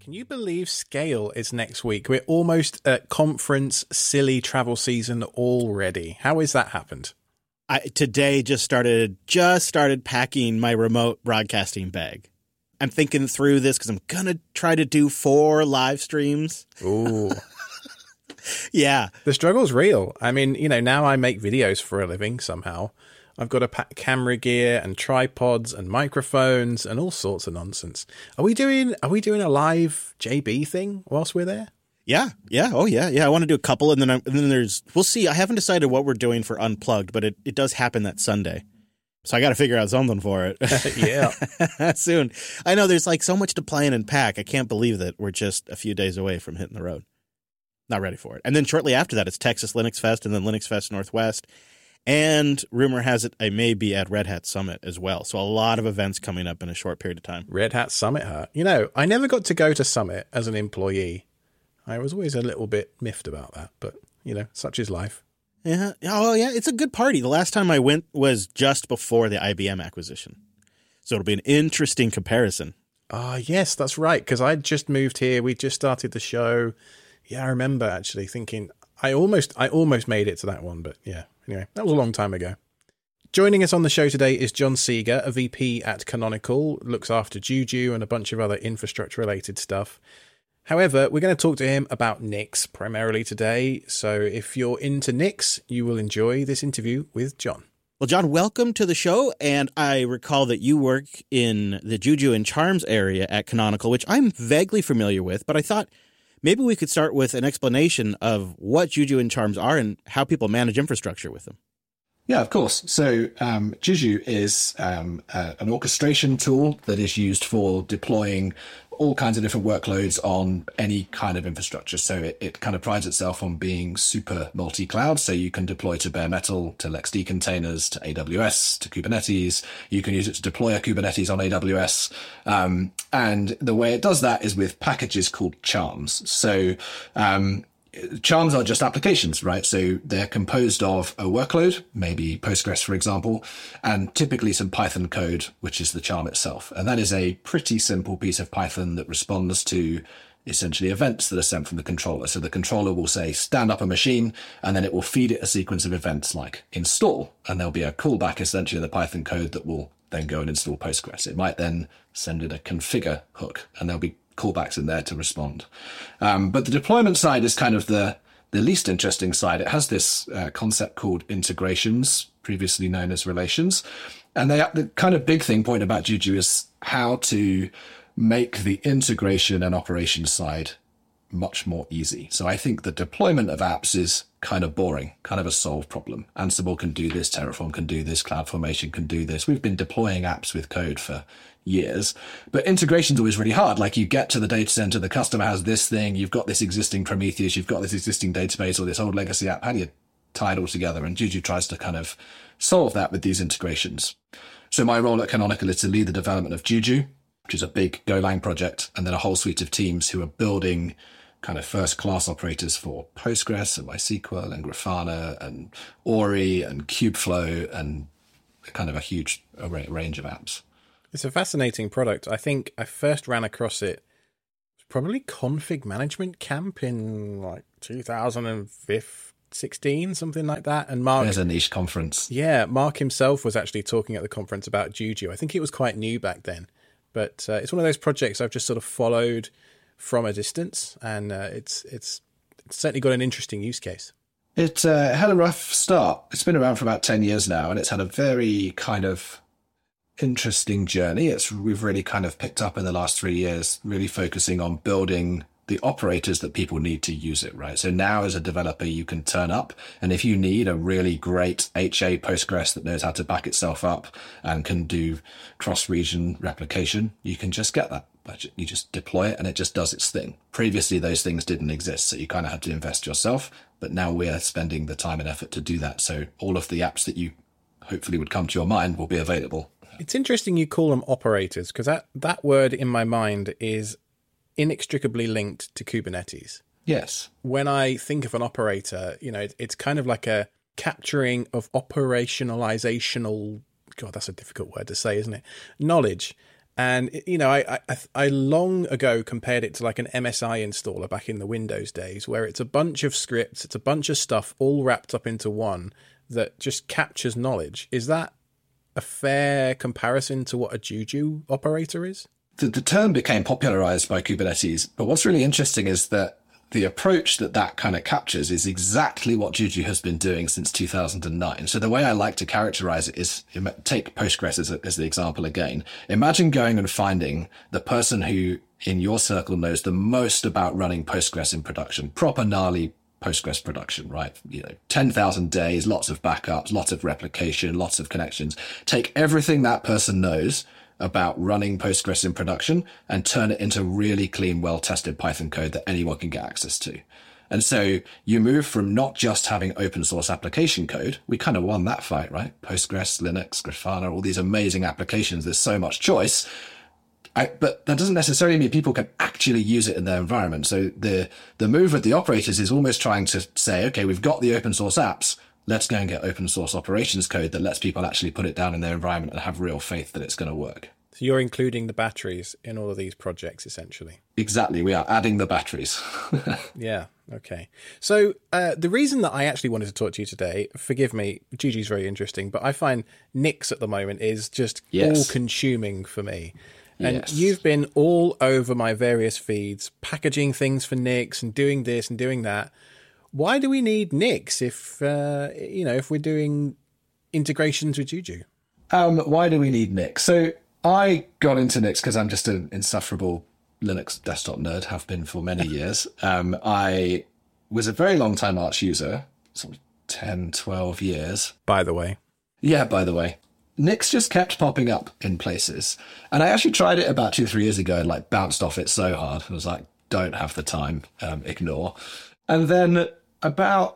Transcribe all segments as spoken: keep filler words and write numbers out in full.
Can you believe Scale is next week? We're almost at conference silly travel season already. How has that happened? I today just started just started packing my remote broadcasting bag. I'm thinking through this because I'm going to try to do four live streams. Ooh. Yeah. The struggle's real. I mean, you know, now I make videos for a living somehow. I've got to pack camera gear and tripods and microphones and all sorts of nonsense. Are we doing are we doing a live J B thing whilst we're there? Yeah. Yeah. Oh, yeah. Yeah. I want to do a couple. And then, I, and then there's we'll see. I haven't decided what we're doing for Unplugged, but it, it does happen that Sunday. So I got to figure out something for it. Yeah. Soon. I know there's like so much to plan and pack. I can't believe that we're just a few days away from hitting the road. Not ready for it. And then shortly after that, it's Texas Linux Fest and then Linux Fest Northwest. And rumor has it I may be at Red Hat Summit as well. So a lot of events coming up in a short period of time. Red Hat Summit, huh? You know, I never got to go to Summit as an employee. I was always a little bit miffed about that, but, you know, such is life. Yeah. Oh, yeah. It's a good party. The last time I went was just before the I B M acquisition. So it'll be an interesting comparison. Ah, yes, that's right. Because I just moved here. We just started the show. Yeah, I remember actually thinking I almost I almost made it to that one. But yeah, anyway, that was a long time ago. Joining us on the show today is John Seeger, a V P at Canonical, looks after Juju and a bunch of other infrastructure-related stuff. However, we're going to talk to him about Nix primarily today. So if you're into Nix, you will enjoy this interview with John. Well, John, welcome to the show. And I recall that you work in the Juju and Charms area at Canonical, which I'm vaguely familiar with. But I thought maybe we could start with an explanation of what Juju and Charms are and how people manage infrastructure with them. Yeah, of course. So um, Juju is um, uh, an orchestration tool that is used for deploying all kinds of different workloads on any kind of infrastructure. So it, it kind of prides itself on being super multi-cloud. So you can deploy to bare metal, to LXD containers, to A W S, to Kubernetes. You can use it to deploy a Kubernetes on A W S. Um, and the way it does that is with packages called Charms. So um Charms are just applications, right? So they're composed of a workload, maybe Postgres, for example, and typically some Python code, which is the charm itself. And that is a pretty simple piece of Python that responds to essentially events that are sent from the controller. So the controller will say, stand up a machine, and then it will feed it a sequence of events like install. And there'll be a callback essentially in the Python code that will then go and install Postgres. It might then send it a configure hook, and there'll be callbacks in there to respond. Um, but the deployment side is kind of the, the least interesting side. It has this uh, concept called integrations, previously known as relations. And they, the kind of big thing point about Juju is how to make the integration and operations side much more easy. So I think the deployment of apps is kind of boring, kind of a solved problem. Ansible can do this, Terraform can do this, CloudFormation can do this. We've been deploying apps with code for years, but integration's always really hard. Like you get to the data center, the customer has this thing, you've got this existing Prometheus, you've got this existing database or this old legacy app. How do you tie it all together? And Juju tries to kind of solve that with these integrations. So my role at Canonical is to lead the development of Juju, which is a big Golang project, and then a whole suite of teams who are building kind of first-class operators for Postgres and MySQL and Grafana and Ori and Kubeflow and kind of a huge array, range of apps. It's a fascinating product. I think I first ran across it probably Config Management Camp in like two thousand sixteen, something like that. And Mark, there's a niche conference. Yeah, Mark himself was actually talking at the conference about Juju. I think it was quite new back then, but uh, it's one of those projects I've just sort of followed from a distance, and uh, it's, it's it's certainly got an interesting use case. It uh, had a rough start. It's been around for about ten years now, and it's had a very kind of interesting journey. It's we've really kind of picked up in the last three years, really focusing on building the operators that people need to use it, right? So now as a developer, you can turn up, and if you need a really great H A Postgres that knows how to back itself up and can do cross-region replication, you can just get that. You just deploy it and it just does its thing. Previously, those things didn't exist, so you kind of had to invest yourself, but now we're spending the time and effort to do that. So all of the apps that you hopefully would come to your mind will be available. It's interesting you call them operators, because that, that word in my mind is inextricably linked to Kubernetes. Yes. When I think of an operator, you know, it, it's kind of like a capturing of operationalizational, God, that's a difficult word to say, isn't it? Knowledge. And, you know, I, I I long ago compared it to like an M S I installer back in the Windows days, where it's a bunch of scripts, it's a bunch of stuff all wrapped up into one that just captures knowledge. Is that a fair comparison to what a Juju operator is? The, the term became popularized by Kubernetes, but what's really interesting is that the approach that that kind of captures is exactly what Juju has been doing since two thousand nine. So the way I like to characterize it is, take Postgres as, a, as the example again. Imagine going and finding the person who in your circle knows the most about running Postgres in production, proper gnarly Postgres production, right? You know, ten thousand days, lots of backups, lots of replication, lots of connections. Take everything that person knows about running Postgres in production and turn it into really clean, well-tested Python code that anyone can get access to. And so you move from not just having open source application code. We kind of won that fight, right? Postgres, Linux, Grafana, all these amazing applications. There's so much choice. I, but that doesn't necessarily mean people can actually use it in their environment. So the, the move with the operators is almost trying to say, okay, we've got the open source apps. Let's go and get open source operations code that lets people actually put it down in their environment and have real faith that it's going to work. So you're including the batteries in all of these projects, essentially. Exactly. We are adding the batteries. Yeah. Okay. So uh, the reason that I actually wanted to talk to you today, forgive me, Juju's very interesting, but I find Nix at the moment is just yes. all-consuming for me. And yes. you've been all over my various feeds, packaging things for Nix and doing this and doing that. Why do we need Nix if, uh, you know, if we're doing integrations with Juju? Um, why do we need Nix? So I got into Nix because I'm just an insufferable Linux desktop nerd, have been for many years. Um, I was a very long time Arch user, sort of ten, twelve years. By the way. Yeah, by the way. Nix just kept popping up in places. And I actually tried it about two, three years ago and like bounced off it so hard. I was like, don't have the time, um, ignore. And then about,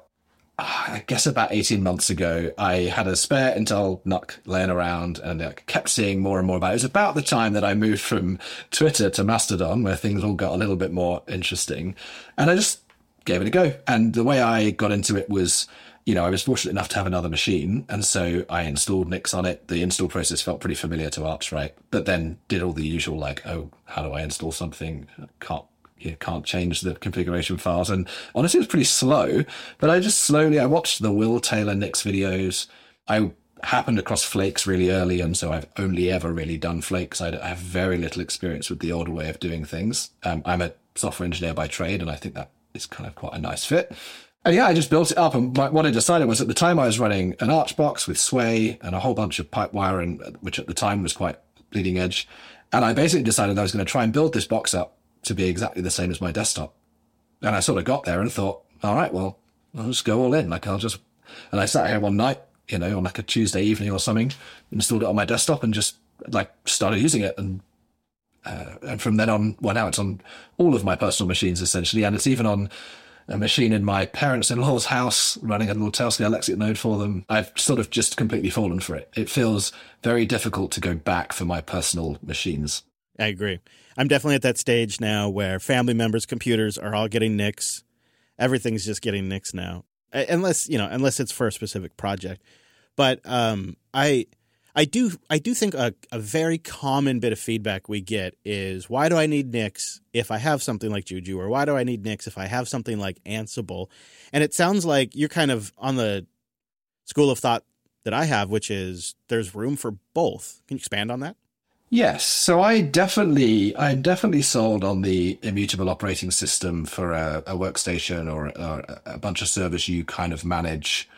I guess about eighteen months ago, I had a spare Intel N U C laying around and I kept seeing more and more about it. It was about the time that I moved from Twitter to Mastodon, where things all got a little bit more interesting. And I just gave it a go. And the way I got into it was, you know, I was fortunate enough to have another machine. And so I installed Nix on it. The install process felt pretty familiar to Arch, right? But then did all the usual, like, oh, how do I install something? Can't You can't change the configuration files. And honestly, it was pretty slow, but I just slowly, I watched the Will Taylor Nix videos. I happened across Flakes really early. And so I've only ever really done Flakes. I have very little experience with the older way of doing things. Um, I'm a software engineer by trade, and I think that is kind of quite a nice fit. And yeah, I just built it up. And what I decided was at the time I was running an Arch box with Sway and a whole bunch of Pipewire, and which at the time was quite bleeding edge. And I basically decided I was going to try and build this box up to be exactly the same as my desktop. And I sort of got there and thought, all right, well, I'll just go all in. Like I'll just, and I sat here one night, you know, on like a Tuesday evening or something, installed it on my desktop and just like started using it. And, uh, and from then on, well, now it's on all of my personal machines essentially. And it's even on a machine in my parents-in-law's house running a little Tailscale Lexicon node for them. I've sort of just completely fallen for it. It feels very difficult to go back for my personal machines. I agree. I'm definitely at that stage now where family members' computers are all getting Nix. Everything's just getting Nix now, unless you know, unless it's for a specific project. But um, I, I do, I do think a, a very common bit of feedback we get is, why do I need Nix if I have something like Juju, or why do I need Nix if I have something like Ansible? And it sounds like you're kind of on the school of thought that I have, which is there's room for both. Can you expand on that? Yes. So I definitely, I'm definitely sold on the immutable operating system for a, a workstation or, or a bunch of servers you kind of manage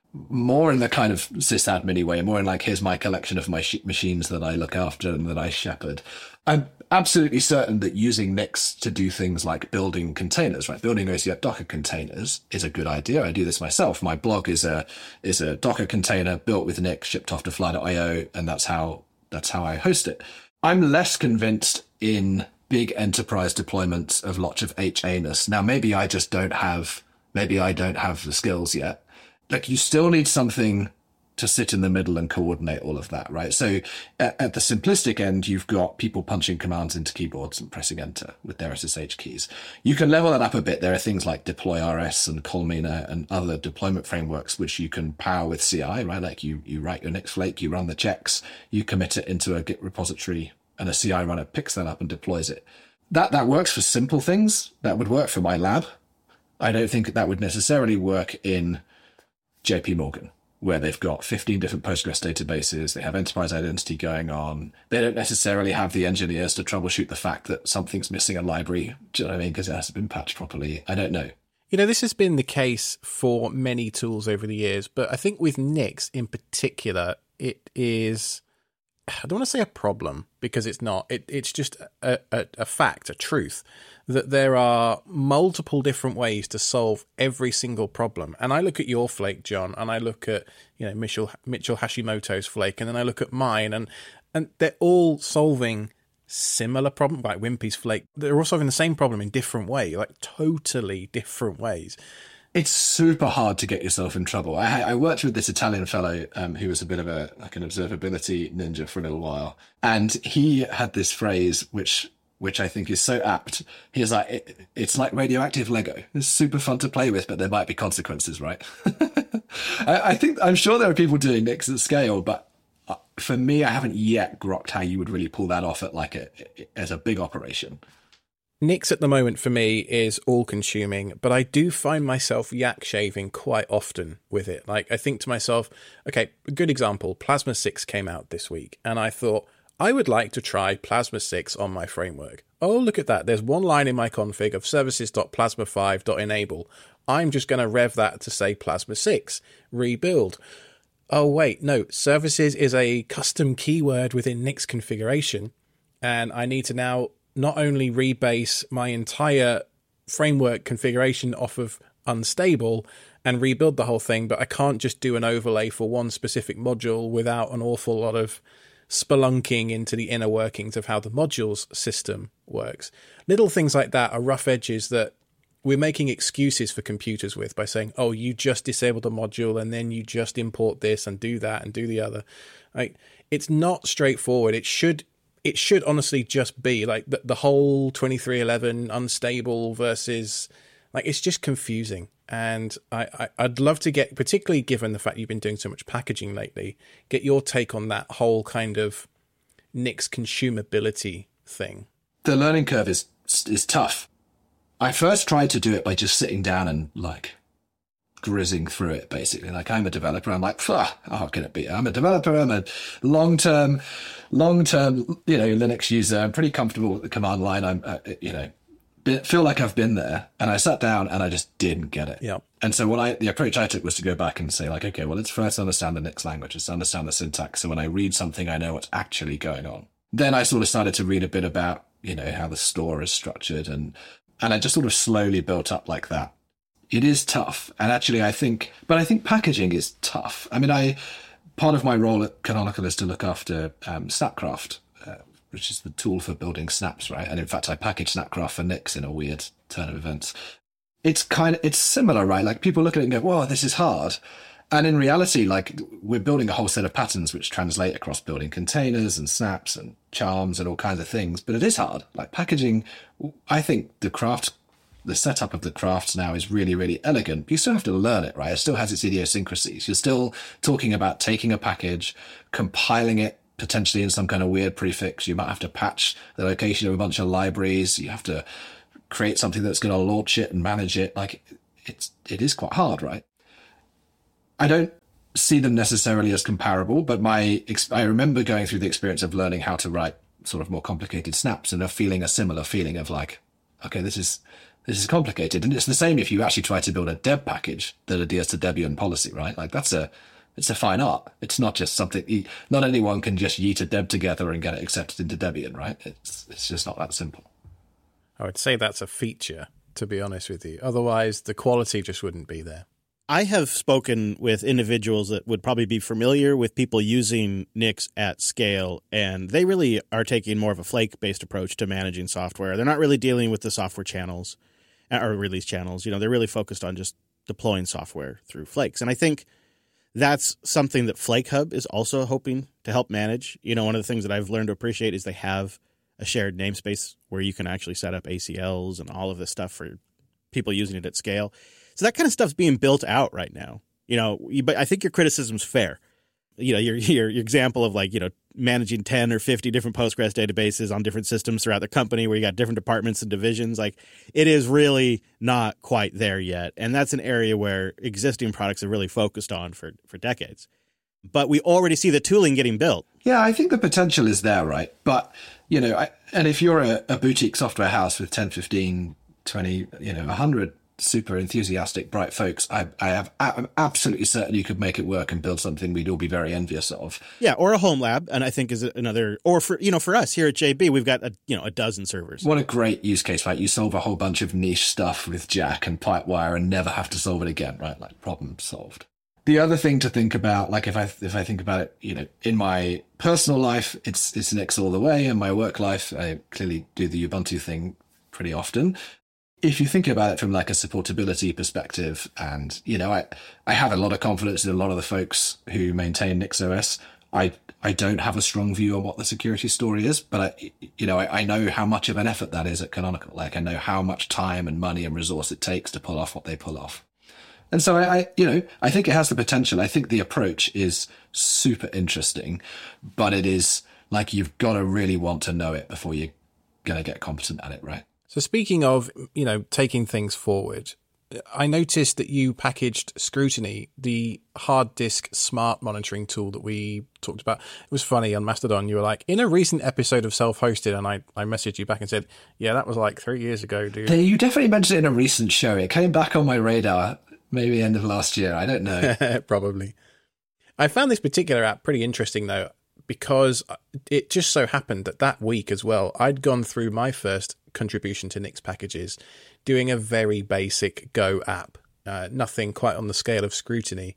more in the kind of sysadmin way, more in like, here's my collection of my sh- machines that I look after and that I shepherd. I'm absolutely certain that using Nix to do things like building containers, right? Building O C F Docker containers is a good idea. I do this myself. My blog is a, is a Docker container built with Nix, shipped off to fly dot io. And that's how That's how I host it. I'm less convinced in big enterprise deployments of lots of H A-ness. Now, maybe I just don't have, maybe I don't have the skills yet. Like, you still need something to sit in the middle and coordinate all of that, right? So at, at the simplistic end, you've got people punching commands into keyboards and pressing enter with their S S H keys. You can level that up a bit. There are things like DeployRS and Colmena and other deployment frameworks which you can power with C I, right? Like you, you write your Nix flake, you run the checks, you commit it into a Git repository and a C I runner picks that up and deploys it. That that works for simple things. That would work for my lab. I don't think that would necessarily work in J P Morgan, where they've got fifteen different Postgres databases. They have enterprise identity going on. They don't necessarily have the engineers to troubleshoot the fact that something's missing a library. Do you know what I mean? Because it hasn't been patched properly. I don't know. You know, this has been the case for many tools over the years, but I think with Nix in particular, it is, I don't want to say a problem, because it's not. It, it's just a, a, a fact, a truth, that there are multiple different ways to solve every single problem. And I look at your flake, John, and I look at, you know, Mitchell, Mitchell Hashimoto's flake, and then I look at mine, and and they're all solving similar problem, like Wimpy's flake. They're all solving the same problem in different ways, like totally different ways. It's super hard to get yourself in trouble. I, I worked with this Italian fellow um, who was a bit of a like an observability ninja for a little while, and he had this phrase which which I think is so apt. He's like, it, "It's like radioactive Lego. It's super fun to play with, but there might be consequences, right?" I, I think I'm sure there are people doing Nix at scale, but for me, I haven't yet grokked how you would really pull that off at like a as a big operation. Nix at the moment for me is all-consuming, but I do find myself yak shaving quite often with it. Like, I think to myself, okay, a good example, Plasma six came out this week, and I thought, I would like to try Plasma six on my framework. Oh, look at that. There's one line in my config of services.plasma five.enable. I'm just going to rev that to say Plasma six, rebuild. Oh, wait, no, services is a custom keyword within Nix configuration, and I need to now not only rebase my entire framework configuration off of unstable and rebuild the whole thing, but I can't just do an overlay for one specific module without an awful lot of spelunking into the inner workings of how the modules system works. Little things like that are rough edges that we're making excuses for computers with by saying, oh, you just disabled a module and then you just import this and do that and do the other. Like, it's not straightforward. It should It should honestly just be like the, the whole twenty-three eleven unstable versus, like, it's just confusing. And I, I, I'd love to get, particularly given the fact you've been doing so much packaging lately, get your take on that whole kind of Nix consumability thing. The learning curve is is tough. I first tried to do it by just sitting down and like grizzing through it, basically. Like, I'm a developer. I'm like, how can it be? I'm a developer. I'm a long-term, long-term, you know, Linux user. I'm pretty comfortable with the command line. I'm, uh, you know, feel like I've been there. And I sat down and I just didn't get it. Yeah. And so what I, the approach I took was to go back and say, like, okay, well, let's first understand the Nix language. Let's understand the syntax. So when I read something, I know what's actually going on. Then I sort of started to read a bit about, you know, how the store is structured, and and I just sort of slowly built up like that. It is tough. And actually, I think, but I think packaging is tough. I mean, I, part of my role at Canonical is to look after um, Snapcraft, uh, which is the tool for building snaps, right? And in fact, I package Snapcraft for Nix in a weird turn of events. It's kind of, it's similar, right? Like, people look at it and go, whoa, this is hard. And in reality, like, we're building a whole set of patterns which translate across building containers and snaps and charms and all kinds of things. But it is hard. Like, packaging, I think the craft, the setup of the crafts now is really, really elegant. You still have to learn it, right? It still has its idiosyncrasies. You're still talking about taking a package, compiling it, potentially in some kind of weird prefix. You might have to patch the location of a bunch of libraries. You have to create something that's going to launch it and manage it. Like, it's, it is quite hard, right? I don't see them necessarily as comparable, but my I remember going through the experience of learning how to write sort of more complicated snaps and of feeling a similar feeling of like, okay, this is this is complicated. And it's the same if you actually try to build a deb package that adheres to Debian policy, right? Like, that's a it's a fine art. It's not just something, not anyone can just yeet a deb together and get it accepted into Debian, right? It's it's just not that simple. I would say that's a feature, to be honest with you. Otherwise, the quality just wouldn't be there. I have spoken with individuals that would probably be familiar with people using Nix at scale, and they really are taking more of a flake-based approach to managing software. They're not really dealing with the software channels or release channels. You know, they're really focused on just deploying software through flakes. And I think that's something that Flake Hub is also hoping to help manage. You know, one of the things that I've learned to appreciate is they have a shared namespace where you can actually set up A C Ls and all of this stuff for people using it at scale. So that kind of stuff's being built out right now, you know, but I think your criticism's fair. You know, your, your, your example of like, you know, managing ten or fifty different Postgres databases on different systems throughout the company where you got different departments and divisions. Like, it is really not quite there yet. And that's an area where existing products have really focused on for, for decades. But we already see the tooling getting built. Yeah, I think the potential is there, right? But, you know, I, and if you're a, a boutique software house with ten, fifteen, twenty, you know, one hundred super enthusiastic, bright folks, I, I have, I'm absolutely certain you could make it work and build something we'd all be very envious of. Yeah, or a home lab, and I think is another, or for, you know, for us here at J B, we've got, a, you know, a dozen servers. What a great use case, right? You solve a whole bunch of niche stuff with Jack and Pipewire and never have to solve it again, right? Like, problem solved. The other thing to think about, like if I if I think about it, you know, in my personal life, it's it's Nix all the way. In my work life, I clearly do the Ubuntu thing pretty often. If you think about it from like a supportability perspective, and you know, I I have a lot of confidence in a lot of the folks who maintain NixOS. I I don't have a strong view on what the security story is, but I you know I, I know how much of an effort that is at Canonical. Like, I know how much time and money and resource it takes to pull off what they pull off. And so I, I, you know, I think it has the potential. I think the approach is super interesting, but it is like, you've got to really want to know it before you're going to get competent at it, right? So speaking of, you know, taking things forward, I noticed that you packaged Scrutiny, the hard disk smart monitoring tool that we talked about. It was funny on Mastodon. You were like, in a recent episode of Self-Hosted, and I, I messaged you back and said, yeah, that was like three years ago, dude. You definitely mentioned it in a recent show. It came back on my radar. Maybe end of last year. I don't know. Probably. I found this particular app pretty interesting, though, because it just so happened that that week as well, I'd gone through my first contribution to Nix packages, doing a very basic Go app, uh, nothing quite on the scale of Scrutiny.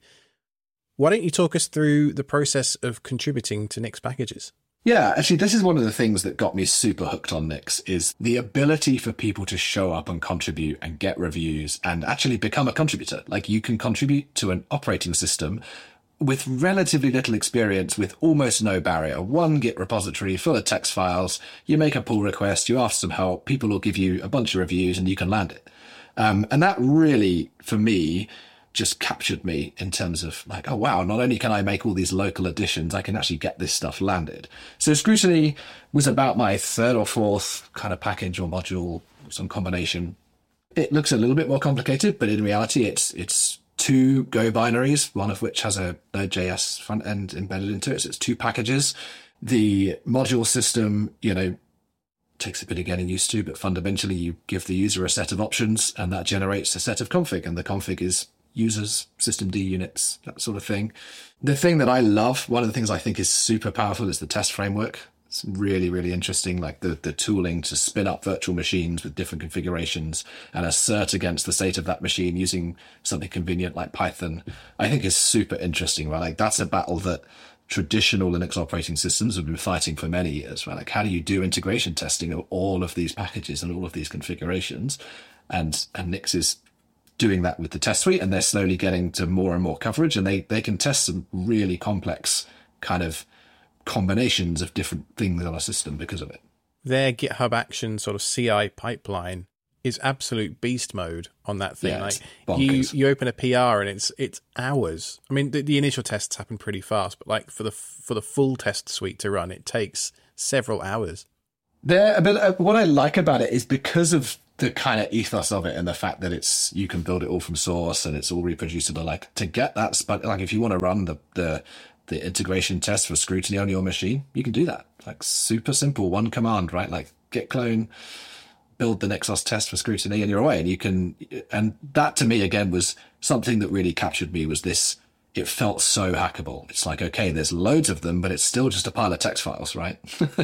Why don't you talk us through the process of contributing to Nix packages? Yeah, actually, this is one of the things that got me super hooked on Nix, is the ability for people to show up and contribute and get reviews and actually become a contributor. Like, you can contribute to an operating system with relatively little experience, with almost no barrier. One Git repository full of text files. You make a pull request, you ask some help, people will give you a bunch of reviews and you can land it. Um, and that really, for me, just captured me in terms of like, oh, wow, not only can I make all these local additions, I can actually get this stuff landed. So Scrutiny was about my third or fourth kind of package or module, some combination. It looks a little bit more complicated, but in reality, it's it's two Go binaries, one of which has a Node.js front end embedded into it. So it's two packages. The module system, you know, takes a bit of getting used to, but fundamentally you give the user a set of options and that generates a set of config, and the config is users, systemd units, that sort of thing. The thing that I love, one of the things I think is super powerful, is the test framework. It's really, really interesting, like the, the tooling to spin up virtual machines with different configurations and assert against the state of that machine using something convenient like Python, I think is super interesting, right? Like, that's a battle that traditional Linux operating systems have been fighting for many years, right? Like, how do you do integration testing of all of these packages and all of these configurations? And, and Nix is doing that with the test suite, and they're slowly getting to more and more coverage, and they, they can test some really complex kind of combinations of different things on a system because of it. Their GitHub Action sort of C I pipeline is absolute beast mode on that thing. Yeah, like you, you open a P R and it's it's hours. I mean, the, the initial tests happen pretty fast, but like for the for the full test suite to run, it takes several hours. There, but uh, what I like about it is because of the kind of ethos of it and the fact that it's, you can build it all from source and it's all reproducible. Like, to get that, but like if you want to run the the the integration test for Scrutiny on your machine, you can do that. Like, super simple, one command, right? Like git clone, build the Nexus test for Scrutiny, and you're away. And you can, and that to me again was something that really captured me, was this. It felt so hackable. It's like, okay, there's loads of them, but it's still just a pile of text files, right?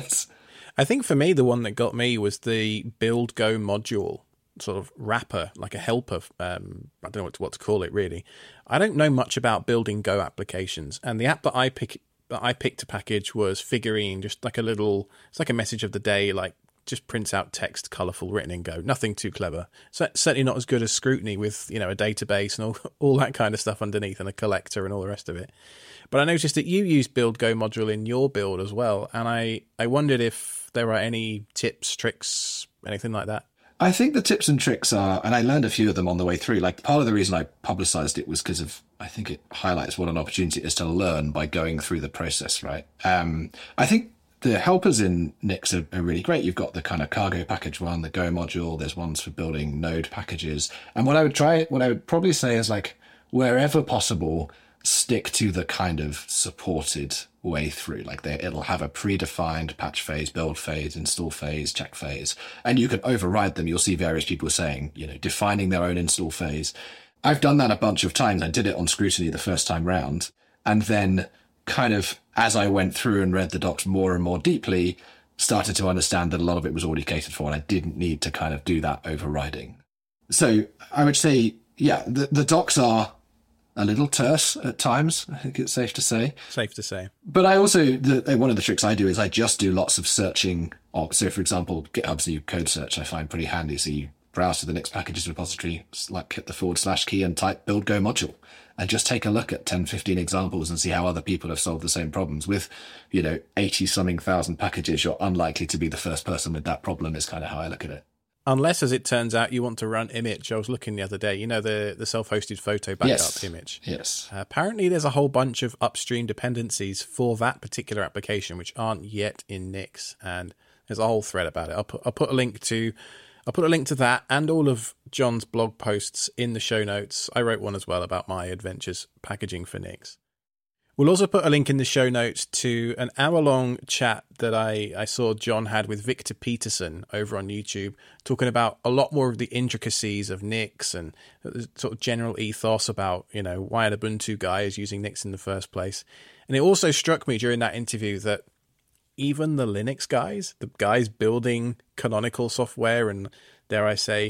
I think for me, the one that got me was the build Go module sort of wrapper, like a helper. Um, I don't know what to, what to call it, really. I don't know much about building Go applications. And the app that I pick that I picked to package was Figurine, just like a little, it's like a message of the day, like just prints out text, colourful, written in Go. Nothing too clever. So certainly not as good as Scrutiny with, you know, a database and all, all that kind of stuff underneath and a collector and all the rest of it. But I noticed that you use build Go module in your build as well. And I, I wondered if there are any tips, tricks, anything like that. I think the tips and tricks are, and I learned a few of them on the way through. Like part of the reason I publicized it was because of, I think it highlights what an opportunity it is to learn by going through the process, right? Um, I think the helpers in Nix are, are really great. You've got the kind of cargo package one, the Go module. There's ones for building node packages. And what I would try, what I would probably say is like, wherever possible, stick to the kind of supported way through. Like they, it'll have a predefined patch phase, build phase, install phase, check phase, and you can override them. You'll see various people saying, you know, defining their own install phase. I've done that a bunch of times. I did it on scrutiny the first time round. And then kind of as I went through and read the docs more and more deeply, started to understand that a lot of it was already catered for and I didn't need to kind of do that overriding. So I would say, yeah, the, the docs are a little terse at times, I think it's safe to say. Safe to say. But I also, the, one of the tricks I do is I just do lots of searching. Of, so, for example, GitHub's new code search I find pretty handy. So you browse to the Nix packages repository, like hit the forward slash key and type build Go module, and just take a look at ten, fifteen examples and see how other people have solved the same problems. With, you know, eighty-something thousand packages, you're unlikely to be the first person with that problem is kind of how I look at it. Unless, as it turns out, you want to run image. I was looking the other day, you know, the, the self-hosted photo backup yes. image. Yes. Uh, apparently, there's a whole bunch of upstream dependencies for that particular application, which aren't yet in Nix. And there's a whole thread about it. I'll put, I'll put a link to, I'll put a link to that and all of John's blog posts in the show notes. I wrote one as well about my adventures packaging for Nix. We'll also put a link in the show notes to an hour-long chat that I, I saw John had with Victor Peterson over on YouTube, talking about a lot more of the intricacies of Nix and the sort of general ethos about, you know, why an Ubuntu guy is using Nix in the first place. And it also struck me during that interview that even the Linux guys, the guys building canonical software and, dare I say,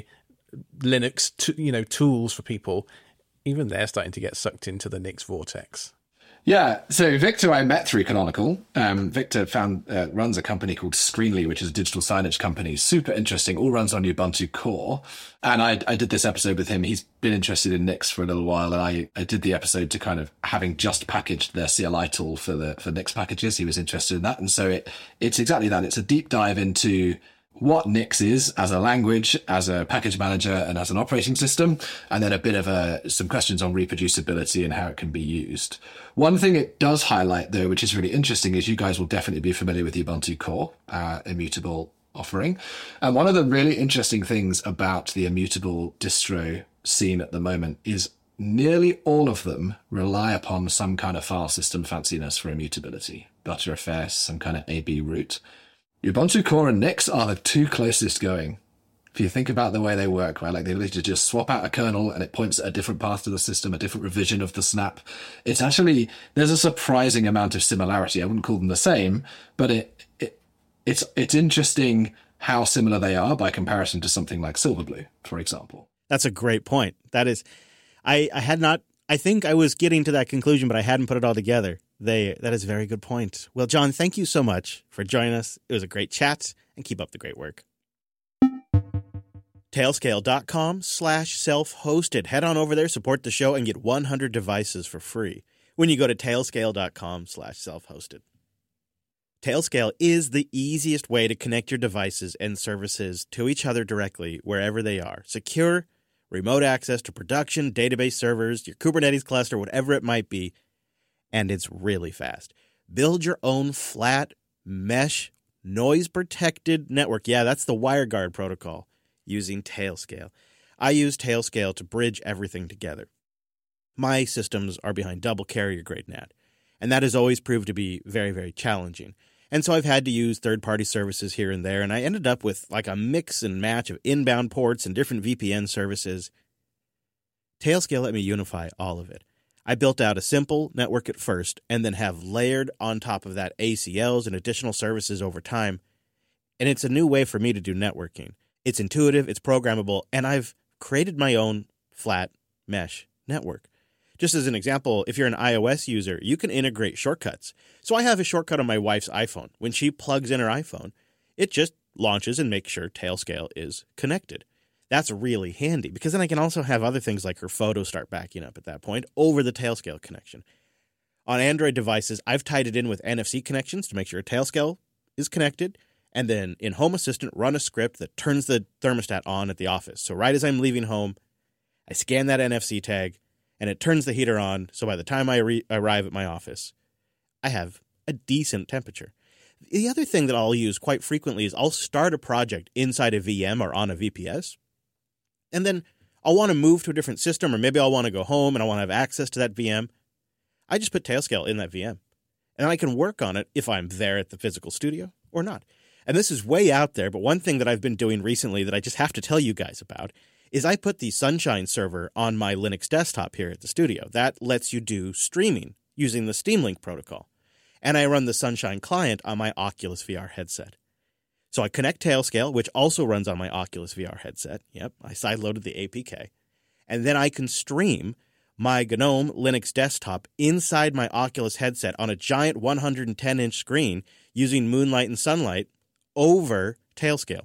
Linux, t- you know, tools for people, even they're starting to get sucked into the Nix vortex. Yeah, so Victor I met through Canonical. Um, Victor found uh, runs a company called Screenly, which is a digital signage company. Super interesting, all runs on Ubuntu Core. And I, I did this episode with him. He's been interested in Nix for a little while, and I, I did the episode to kind of having just packaged their C L I tool for the for Nix packages. He was interested in that, and so it it's exactly that. It's a deep dive into what Nix is as a language, as a package manager, and as an operating system, and then a bit of a, some questions on reproducibility and how it can be used. One thing it does highlight, though, which is really interesting, is you guys will definitely be familiar with Ubuntu Core, uh, immutable offering. And one of the really interesting things about the immutable distro scene at the moment is nearly all of them rely upon some kind of file system fanciness for immutability. Btrfs, some kind of A B root. Ubuntu Core and Nix are the two closest going. If you think about the way they work, right, like the ability to just swap out a kernel and it points at a different path to the system, a different revision of the snap. It's actually, there's a surprising amount of similarity. I wouldn't call them the same, but it, it it's it's interesting how similar they are by comparison to something like Silverblue, for example. That's a great point. That is, I, I had not, I think I was getting to that conclusion, but I hadn't put it all together. They, that is a very good point. Well, John, thank you so much for joining us. It was a great chat, and keep up the great work. Tailscale.com slash self-hosted. Head on over there, support the show, and get one hundred devices for free when you go to tailscale.com slash self-hosted. Tailscale is the easiest way to connect your devices and services to each other directly wherever they are. Secure, remote access to production, database servers, your Kubernetes cluster, whatever it might be. And it's really fast. Build your own flat, mesh, noise-protected network. Yeah, that's the WireGuard protocol using Tailscale. I use Tailscale to bridge everything together. My systems are behind double carrier-grade N A T, and that has always proved to be very, very challenging. And so I've had to use third-party services here and there, and I ended up with like a mix and match of inbound ports and different V P N services. Tailscale let me unify all of it. I built out a simple network at first and then have layered on top of that A C Ls and additional services over time. And it's a new way for me to do networking. It's intuitive, it's programmable, and I've created my own flat mesh network. Just as an example, if you're an iOS user, you can integrate shortcuts. So I have a shortcut on my wife's iPhone. When she plugs in her iPhone, it just launches and makes sure Tailscale is connected. That's really handy because then I can also have other things like her photos start backing up at that point over the Tailscale connection. On Android devices, I've tied it in with N F C connections to make sure Tailscale is connected, and then in Home Assistant, run a script that turns the thermostat on at the office. So right as I'm leaving home, I scan that N F C tag, and it turns the heater on, so by the time I re- arrive at my office, I have a decent temperature. The other thing that I'll use quite frequently is I'll start a project inside a V M or on a V P S, and then I'll want to move to a different system, or maybe I'll want to go home and I want to have access to that V M. I just put Tailscale in that V M, and I can work on it if I'm there at the physical studio or not. And this is way out there, but one thing that I've been doing recently that I just have to tell you guys about is I put the Sunshine server on my Linux desktop here at the studio. That lets you do streaming using the Steam Link protocol. And I run the Sunshine client on my Oculus V R headset. So I connect Tailscale, which also runs on my Oculus V R headset. Yep, I sideloaded the A P K. And then I can stream my GNOME Linux desktop inside my Oculus headset on a giant one hundred ten inch screen using Moonlight and Sunlight over Tailscale.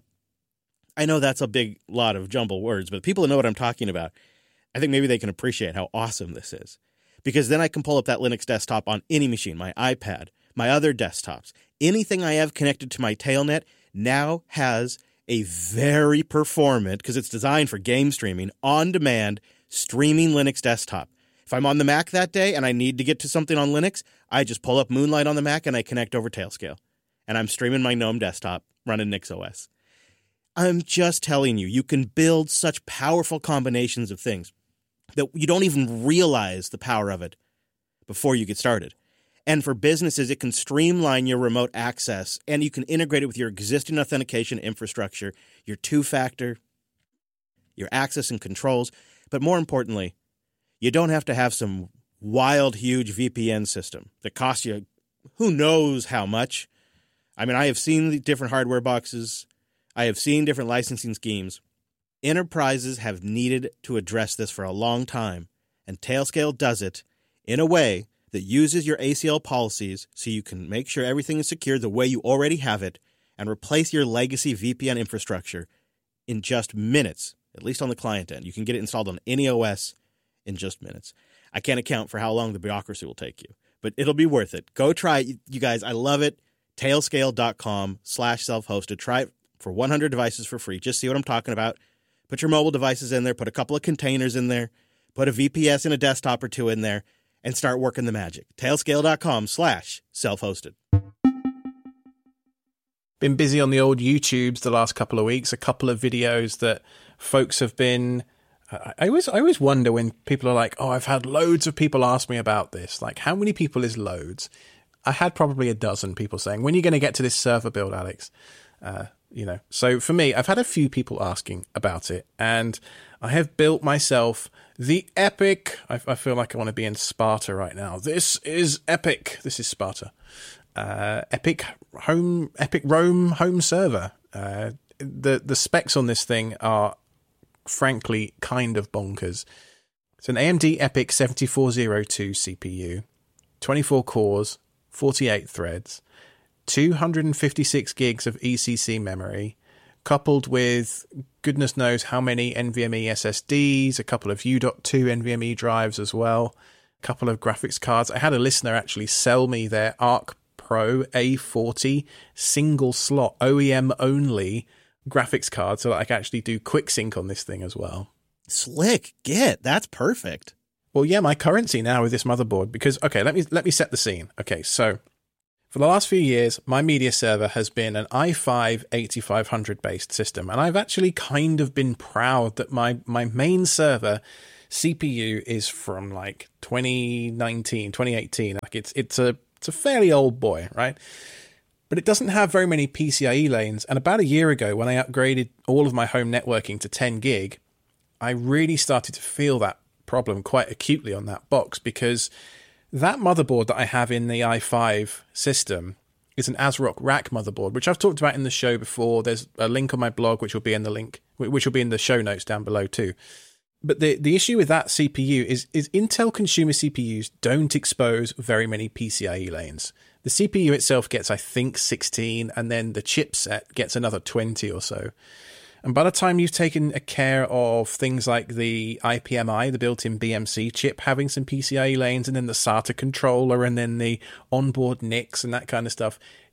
I know that's a big lot of jumble words, but people who know what I'm talking about, I think maybe they can appreciate how awesome this is. Because then I can pull up that Linux desktop on any machine, my iPad, my other desktops. Anything I have connected to my Tailnet now has a very performant, because it's designed for game streaming, on-demand streaming Linux desktop. If I'm on the Mac that day and I need to get to something on Linux, I just pull up Moonlight on the Mac and I connect over Tailscale. And I'm streaming my GNOME desktop running NixOS. I'm just telling you, you can build such powerful combinations of things that you don't even realize the power of it before you get started. And for businesses, it can streamline your remote access, and you can integrate it with your existing authentication infrastructure, your two-factor, your access and controls. But more importantly, you don't have to have some wild, huge V P N system that costs you who knows how much. I mean, I have seen the different hardware boxes. I have seen different licensing schemes. Enterprises have needed to address this for a long time, and Tailscale does it in a way that uses your A C L policies so you can make sure everything is secure the way you already have it and replace your legacy V P N infrastructure in just minutes, at least on the client end. You can get it installed on any O S in just minutes. I can't account for how long the bureaucracy will take you, but it'll be worth it. Go try it, you guys. I love it. Tailscale.com slash self-hosted. Try it for one hundred devices for free. Just see what I'm talking about. Put your mobile devices in there. Put a couple of containers in there. Put a V P S and a desktop or two in there and start working the magic. Tailscale.com slash self-hosted. Been busy on the old YouTubes the last couple of weeks. A couple of videos that folks have been... I always, I always wonder when people are like, oh, I've had loads of people ask me about this. Like, how many people is loads? I had probably a dozen people saying, when are you going to get to this server build, Alex? Uh, you know, so for me, I've had a few people asking about it, and I have built myself the epic. I, I feel like I want to be in Sparta right now. This is epic. This is Sparta. Uh, epic home, epic Rome home server. Uh, the the specs on this thing are, frankly, kind of bonkers. It's an A M D EPYC seventy-four oh two C P U, twenty-four cores, forty-eight threads, two hundred fifty-six gigs of E C C memory, coupled with goodness knows how many NVMe S S Ds, a couple of U dot two NVMe drives as well, a couple of graphics cards. I had a listener actually sell me their Arc Pro A forty single slot O E M only graphics card so that I can actually do quick sync on this thing as well. Slick. Get. That's perfect. Well, yeah, my currency now with this motherboard, because, okay, let me let me set the scene. Okay, so for the last few years, my media server has been an i five eighty-five hundred based system, and I've actually kind of been proud that my, my main server C P U is from like twenty nineteen, twenty eighteen. Like it's it's a it's a fairly old boy, right? But it doesn't have very many P C I E lanes. And about a year ago, when I upgraded all of my home networking to ten gig, I really started to feel that problem quite acutely on that box, because that motherboard that I have in the i five system is an ASRock rack motherboard, which I've talked about in the show before. There's a link on my blog, which will be in the link, which will be in the show notes down below too. But the, the issue with that C P U is, is Intel consumer C P Us don't expose very many P C I E lanes. The C P U itself gets, I think, sixteen, and then the chipset gets another twenty or so. And by the time you've taken care of things like the I P M I, the built-in B M C chip, having some P C I E lanes, and then the SATA controller, and then the onboard N I Cs and that kind of stuff,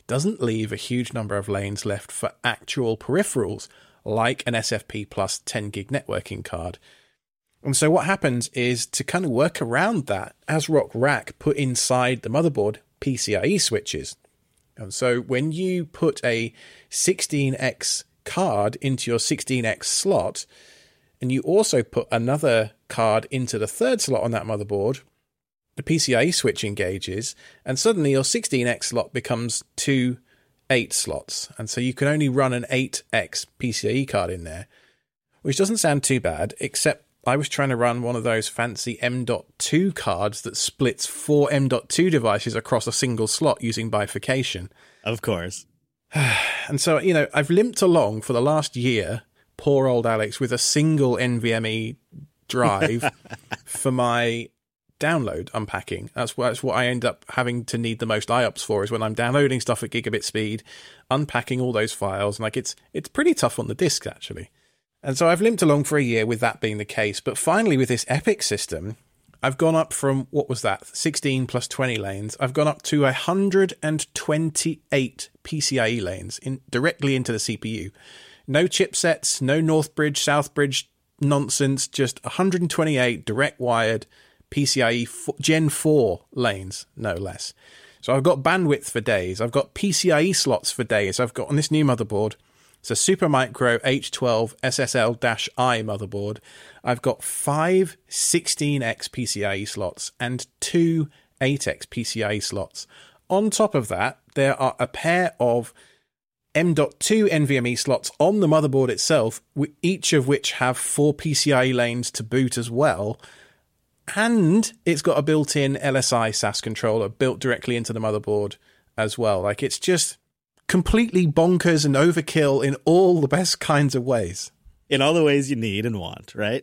doesn't leave a huge number of lanes left for actual peripherals, like an S F P plus ten gig networking card. And so what happens is, to kind of work around that, ASRock Rack put inside the motherboard P C I E switches. And so when you put a sixteen X card into your sixteen X slot, and you also put another card into the third slot on that motherboard, the P C I E switch engages, and suddenly your sixteen X slot becomes two eight slots. And so you can only run an eight X P C I E card in there, which doesn't sound too bad, except I was trying to run one of those fancy M dot two cards that splits four M dot two devices across a single slot using bifurcation. Of course. And so, you know, I've limped along for the last year, poor old Alex, with a single NVMe drive for my download unpacking. That's what, that's what I end up having to need the most I O P S for, is when I'm downloading stuff at gigabit speed, unpacking all those files. And like, it's it's pretty tough on the disk, actually. And so I've limped along for a year with that being the case. But finally, with this EPYC system, I've gone up from, what was that, sixteen plus twenty lanes. I've gone up to one hundred twenty-eight P C I E lanes in, directly into the C P U. No chipsets, no Northbridge, Southbridge nonsense, just one hundred twenty-eight direct wired P C I E Gen four lanes, no less. So I've got bandwidth for days. I've got P C I E slots for days. I've got on this new motherboard, it's a Supermicro H twelve S S L I motherboard. I've got five sixteen X P C I E slots and two eight X P C I E slots. On top of that, there are a pair of M dot two NVMe slots on the motherboard itself, each of which have four P C I E lanes to boot as well. And it's got a built-in L S I S A S controller built directly into the motherboard as well. Like, it's just completely bonkers and overkill in all the best kinds of ways. In all the ways you need and want, right?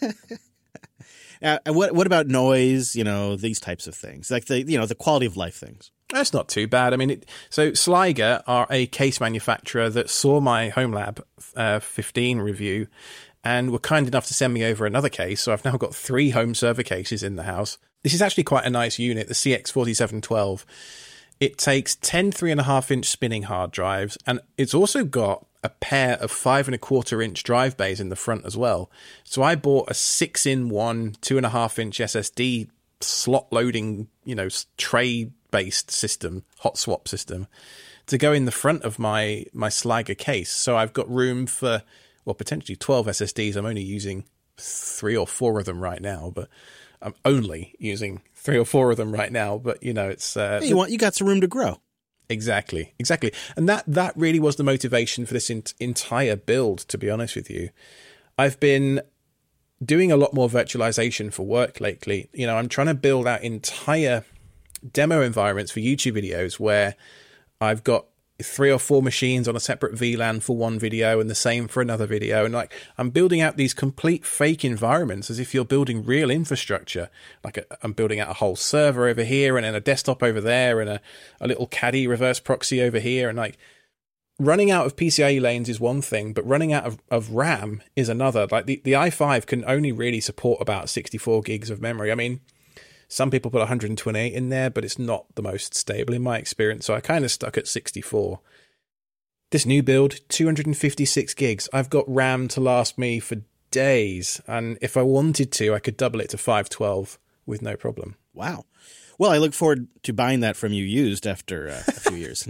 uh, what what about noise, you know, these types of things? Like the, you know, the quality of life things. That's not too bad. I mean, it, so Sliger are a case manufacturer that saw my HomeLab uh, fifteen review and were kind enough to send me over another case. So I've now got three home server cases in the house. This is actually quite a nice unit, the C X forty-seven twelve. It takes ten three and a half inch spinning hard drives, and it's also got a pair of five and a quarter inch drive bays in the front as well. So I bought a six in one, two and a half inch S S D slot loading, you know, tray based system, hot swap system, to go in the front of my my Sliger case. So I've got room for, well, potentially twelve S S Ds. I'm only using three or four of them right now, but I'm only using three or four of them right now. But, you know, it's uh, hey, you want you got some room to grow. Exactly, exactly. And that that really was the motivation for this in- entire build, to be honest with you. I've been doing a lot more virtualization for work lately. You know, I'm trying to build out entire demo environments for YouTube videos where I've got three or four machines on a separate V LAN for one video and the same for another video. And like, I'm building out these complete fake environments as if you're building real infrastructure. Like a, I'm building out a whole server over here and then a desktop over there and a, a little caddy reverse proxy over here. And like, running out of P C I E lanes is one thing, but running out of, of RAM is another. Like the, the i five can only really support about sixty-four gigs of memory. I mean, some people put one hundred twenty-eight in there, but it's not the most stable in my experience. So I kind of stuck at sixty-four. This new build, two hundred fifty-six gigs. I've got RAM to last me for days. And if I wanted to, I could double it to five twelve with no problem. Wow. Well, I look forward to buying that from you used after uh, a few years.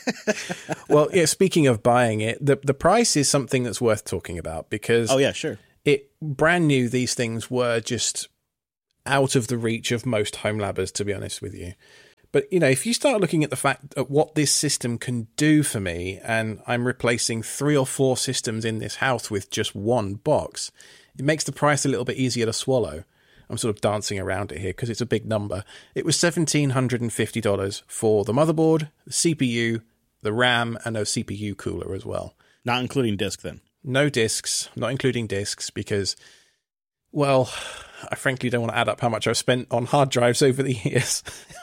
Well, yeah, speaking of buying it, the, the price is something that's worth talking about because oh, yeah, sure. It brand new, these things were just out of the reach of most home labbers, to be honest with you. But, you know, if you start looking at the fact at what this system can do for me, and I'm replacing three or four systems in this house with just one box, it makes the price a little bit easier to swallow. I'm sort of dancing around it here because it's a big number. It was one thousand seven hundred fifty dollars for the motherboard, the C P U, the RAM, and a C P U cooler as well. Not including disk, then? No discs, not including discs, because, well, I frankly don't want to add up how much I've spent on hard drives over the years.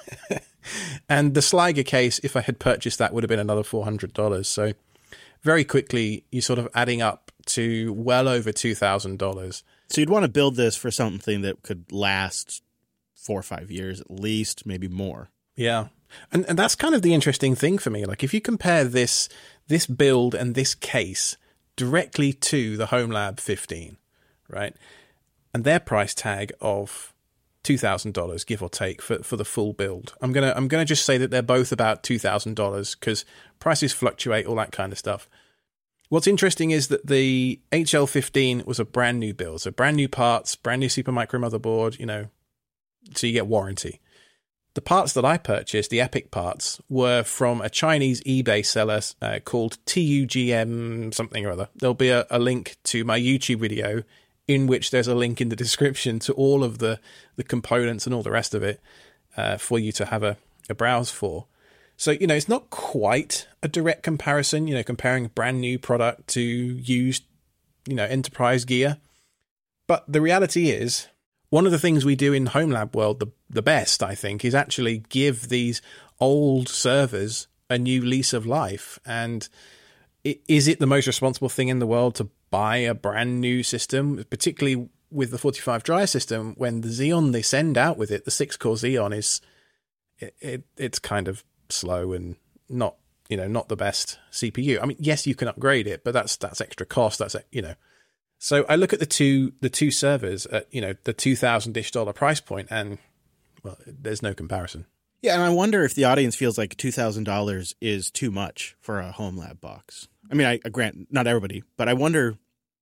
And the Sliger case, if I had purchased that, would have been another four hundred dollars. So very quickly, you're sort of adding up to well over two thousand dollars. So you'd want to build this for something that could last four or five years at least, maybe more. Yeah. And and that's kind of the interesting thing for me. Like if you compare this this build and this case directly to the HomeLab fifteen, right? And their price tag of two thousand dollars, give or take, for, for the full build. I'm going to I'm gonna just say that they're both about two thousand dollars because prices fluctuate, all that kind of stuff. What's interesting is that the H L fifteen was a brand new build. So brand new parts, brand new Supermicro motherboard, you know, so you get warranty. The parts that I purchased, the Epic parts, were from a Chinese eBay seller uh, called T U G M something or other. There'll be a, a link to my YouTube video in which there's a link in the description to all of the, the components and all the rest of it uh, for you to have a, a browse for. So, you know, it's not quite a direct comparison, you know, comparing a brand new product to used, you know, enterprise gear. But the reality is, one of the things we do in HomeLab world, the, the best, I think, is actually give these old servers a new lease of life. And it, is it the most responsible thing in the world to buy a brand new system, particularly with the forty-five Dryer system, when the Xeon they send out with it, the six-core Xeon, is it, it it's kind of slow and not, you know, not the best C P U. I mean, yes, you can upgrade it, but that's that's extra cost. That's, you know. So I look at the two the two servers at, you know, the two thousand-ish dollar price point, and, well, there's no comparison. Yeah, and I wonder if the audience feels like two thousand dollars is too much for a HomeLab box. I mean, I, I grant not everybody, but I wonder,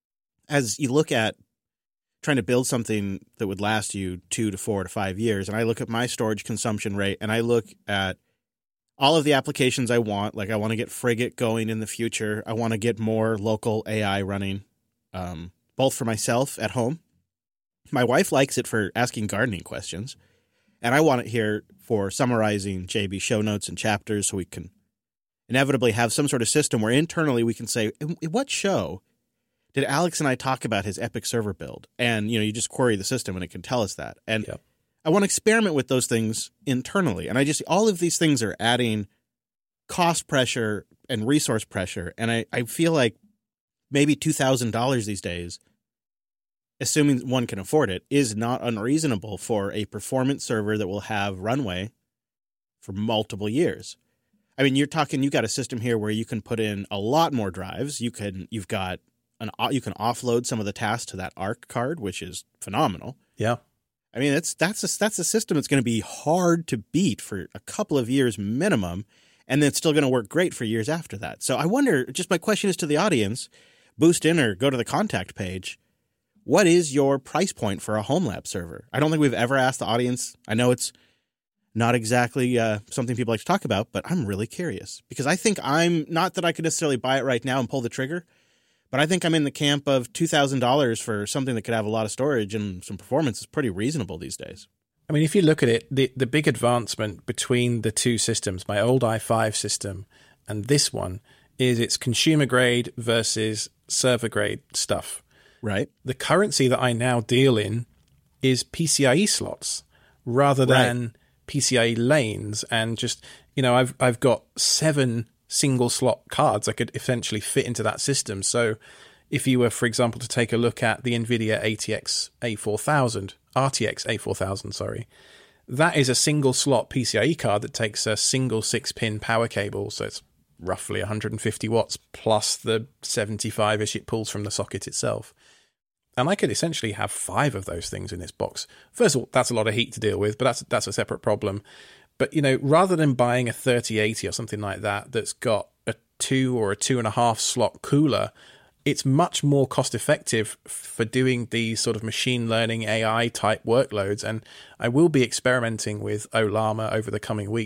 as you look at trying to build something that would last you two to four to five years, and I look at my storage consumption rate, and I look at all of the applications I want, like I want to get Frigate going in the future. I want to get more local A I running. Um, both for myself at home. My wife likes it for asking gardening questions, and I want it here for summarizing J B show notes and chapters so we can inevitably have some sort of system where internally we can say, in what show did Alex and I talk about his Epic server build? And, you know, you just query the system and it can tell us that. And yep. I want to experiment with those things internally. And I just, all of these things are adding cost pressure and resource pressure. And I, I feel like maybe two thousand dollars these days, assuming one can afford it, is not unreasonable for a performance server that will have runway for multiple years. I mean, you're talking, you got a system here where you can put in a lot more drives. You can, you've got an, you can offload some of the tasks to that ARC card, which is phenomenal. Yeah. I mean, that's, that's a, that's a system that's going to be hard to beat for a couple of years minimum, and then it's still going to work great for years after that. So I wonder, just my question is to the audience, boost in or go to the contact page. What is your price point for a HomeLab server? I don't think we've ever asked the audience. I know it's not exactly uh, something people like to talk about, but I'm really curious because I think I'm, not that I could necessarily buy it right now and pull the trigger, but I think I'm in the camp of two thousand dollars for something that could have a lot of storage and some performance is pretty reasonable these days. I mean, if you look at it, the, the big advancement between the two systems, my old i five system and this one, is its consumer grade versus server grade stuff. Right. The currency that I now deal in is P C I E slots rather than right. P C I E lanes. And just, you know, I've I've got seven single slot cards I could essentially fit into that system. So if you were, for example, to take a look at the NVIDIA A T X A four thousand, R T X A four thousand, sorry, that is a single slot P C I E card that takes a single six pin power cable. So it's roughly one hundred fifty watts plus the seventy-five-ish it pulls from the socket itself. And I could essentially have five of those things in this box. First of all, that's a lot of heat to deal with, but that's that's a separate problem. But, you know, rather than buying a thirty eighty or something like that that's got a two or a two and a half slot cooler, it's much more cost effective for doing these sort of machine learning A I type workloads. And I will be experimenting with Ollama over the coming weeks